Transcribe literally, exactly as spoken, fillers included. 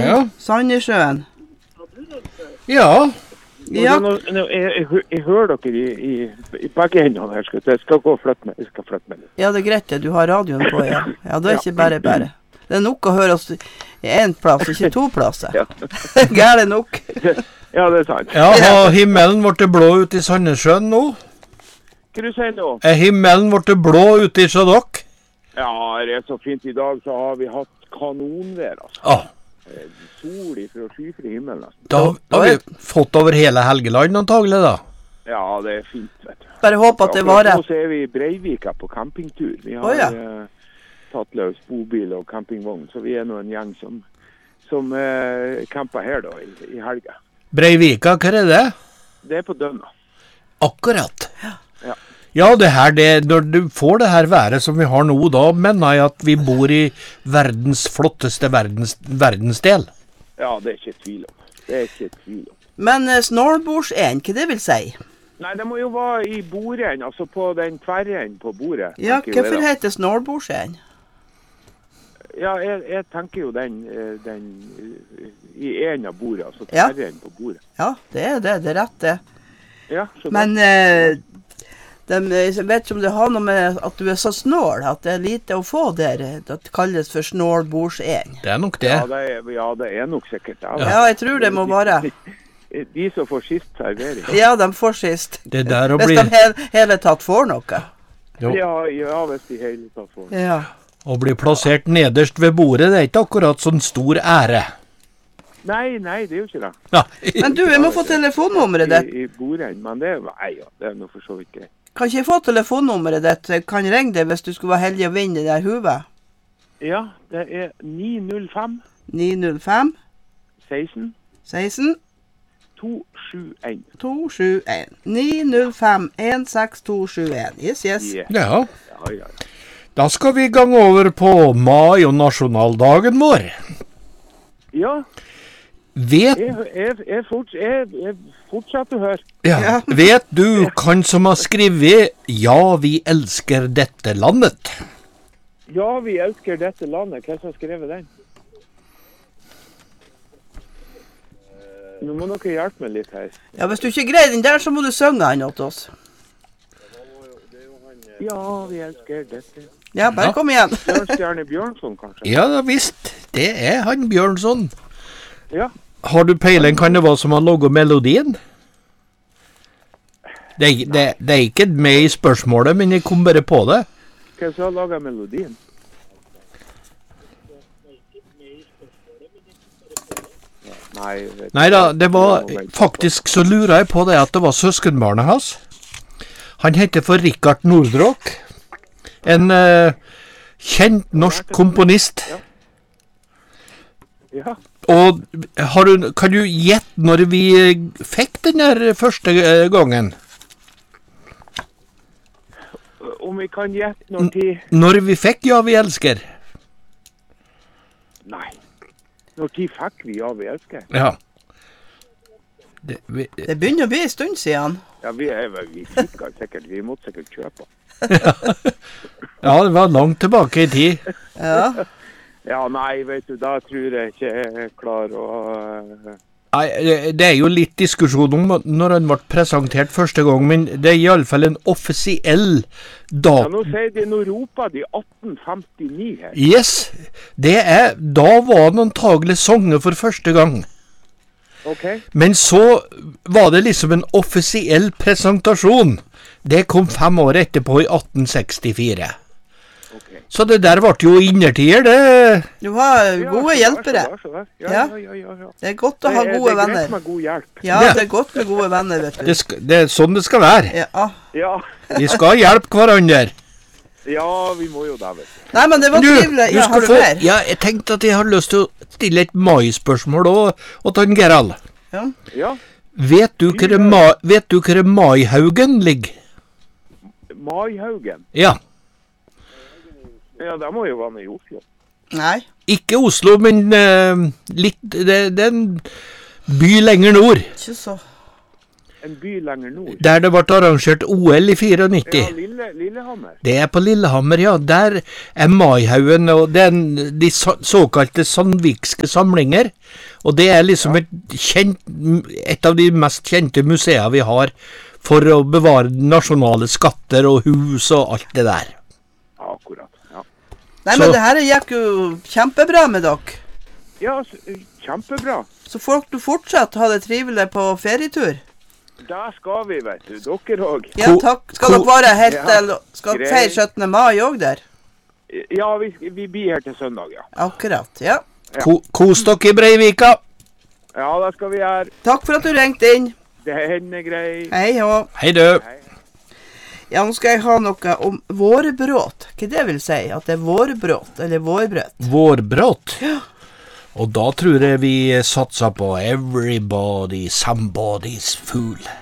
ja. Sandnessjøen. Ja. Ja. Nå, nå, jeg, jeg, jeg hører dere i, i, i begge hendene her. Skal, jeg skal gå og flytte meg. Jeg skal flytte meg. Ja, det er greit det. Du har radioen på, ja. Ja, det er ikke bare bare. Det er nok å høre oss i en plass, ikke to plasser. Ja. Gærlig nok. Ja, det er sant. Ja, har himmelen vært blå ute i Sandnessjøen nå? Hva du sier nå? Er himmelen vært blå ute i Sjødokk? Ja, det er så fint i dag, så har vi hatt kanonvær, altså. Ah. Sol fra skyfri himmel, altså. Da har vi fått over hele Helgeland antagelig, da. Ja, det er fint, vet du. Bare håper at det var rett. Nå så er vi i Breivika på campingtur. Vi har oh, ja. uh, tatt løs bobil og campingvogn, så vi er nå en gjeng som, som uh, camper her da, i, i helga. Breivika, hva er det? Det er på Dønna. Akkurat. Ja. Ja, det her, det, når du får det her været som vi har nå, da mener jeg at vi bor i verdens flotteste verdens, verdensdel. Ja, det er ikke tvil om. Det er ikke tvil om. Men uh, snålbordsend, hva det vil si? Nei, det må jo være i bordenden, altså på den tverrenden på bordet. Ja, hvorfor heter det snålbordsend? Ja, jeg, jeg tenker jo den, den i en av bordet, altså tverrenden ja. På bordet. Ja, det er det, det er rett det. Ja, så Men... Uh, De, jeg vet ikke om det har noe med at du er så snål, at det er lite å få der. Det kalles for snålbordsend. Det er nok det. Ja, det er, ja, det er nok sikkert det. Ja. ja, jeg tror det må være. De, de som får sist servering. Ja, de får sist. Det der å hvis bli... de he hele tatt får noe. Ja, ja, hvis de hele tatt får noe. Ja. Å bli plassert nederst ved bordet, det er ikke akkurat sånn stor ære. Nei, nei, det er jo ikke det. Ja. Men du, jeg må få telefonnummeret ditt. I, i borden, men det er, nei, ja, det er noe for så vidt greit. Kan ikke jeg få telefonnummeret ditt? Jeg kan ringe deg hvis du skulle være heldig å vinne det der huvet. Ja, det er ni null fem ni null fem seksten seksten to sju en to sju en ni null fem en seks to sju en. Yes, yes. Yeah. Ja. Ja, ja, ja. Da skal vi gang over på mai og nasjonaldagen vår. Ja. Vet... Jeg, jeg, jeg, forts, jeg, jeg fortsetter å høre. Ja. Ja. Vet du hvem som har skrevet «Ja, vi elsker dette landet»? Ja, vi elsker dette landet. Hvem som har skrevet den? Nå må dere hjelpe meg litt her. Ja, hvis du ikke greier den der, så må du synge han åt oss. Ja, vi elsker dette. Ja, bare ja. Kom igjen. Bjørnstjerne Bjørnson, kanskje? Ja, visst. Det er han Bjørnson. Ja. Har du peiling kan det være som har laget melodien? Det er, det, det er ikke med i spørsmålet, men jeg kom bare på det. Hvem som har laget melodien? Nei, Nei da, det var faktisk så lurer jeg på det at det var søskenbarnet hans. Han heter for Rikard Nordrock. En uh, kjent norsk komponist. Ja. Ja. Og har du, kan du gjette når vi fikk den der første gangen? Om vi kan gjette når de... Når vi fikk «Ja, vi elsker»? Nei. Når de fikk vi «Ja, vi elsker»? Ja. Det, vi, det begynner å bli en stund siden. Ja, vi, vi fikk det sikkert. Vi måtte sikkert kjøpe. Ja, det var langt tilbake i tid. Ja. Ja, nei, vet du, da tror jeg ikke jeg er klar å... Nei, det er jo litt diskusjon om når han ble presentert første gang, men det er i alle fall en offisiell dato. Ja, nå sier de, nå roper de atten femtini her. Yes, det er, da var han antagelig sanget for første gang. Ok. Men så var det liksom en offisiell presentasjon. Det kom fem år etterpå i atten sekstifire. Så det der ble jo innertier, det... Du har gode hjelpere. Ja, ja, ja, ja, ja. Det er godt å ha gode venner. Det er greit med god hjelp. Ja, det er godt med gode venner, vet du. Det, skal, det er sånn det skal være. Ja. Ja. Vi skal hjelpe hverandre. Ja, vi må jo det, vet du. Nei, men det var trivelig. Ja, har du få, mer? Ja, jeg tenkte at jeg har lyst til å stille et mai-spørsmål og ta en Gerald. Ja. Ja. Vet du hvor ma, vet du hvor Maihaugen ligger? Maihaugen? Ja. Ja, det må jo være med i Oslo. Nei. Ikke Oslo, men uh, litt, det, det er en by lenger nord. Ikke så. en by lenger nord. Der det ble arrangert O L i nittito. Ja, Lille, Lillehammer. Det er på Lillehammer, ja. Der er Maihaugen og den, de så, såkalte Sandvikske samlinger. Og det er liksom et, kjent, et av de mest kjente museer vi har for å bevare nasjonale skatter og hus og alt det der. Akkurat, ja. Nei, Så- men det her gikk jo kjempebra med dere. Ja, s- kjempebra. Så folk du fortsatt ha det trivelig på ferietur. Da skal vi, vet du. Dere òg. Ja, Ko- takk. Skal ko- dere være helt Ja, til Skal dere feire greit. syttende mai òg der? Ja, vi, vi blir her til søndag, ja. Akkurat. Ja. Ko, kos dere i Breivika. Ja, det skal vi gjøre. Takk for at du ringte inn. Det hender grei. Hei hå. Hei du. Hei. Ja, nå skal jeg ha noe om vårbråt. Hva det vil si? At det er vårbråt, eller vårbrøt? Vårbråt. Og da tror jeg vi satser på Everybody Somebody's Fool.